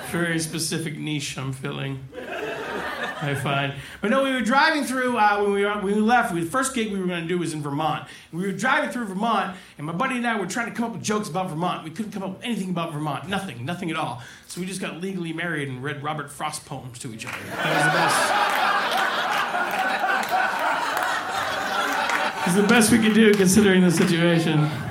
Very specific niche I'm filling. I find. But no, we were driving through, when we left, the first gig we were going to do was in Vermont. We were driving through Vermont, and my buddy and I were trying to come up with jokes about Vermont. We couldn't come up with anything about Vermont. Nothing at all. So we just got legally married and read Robert Frost poems to each other. That was the best. It was the best we could do considering the situation.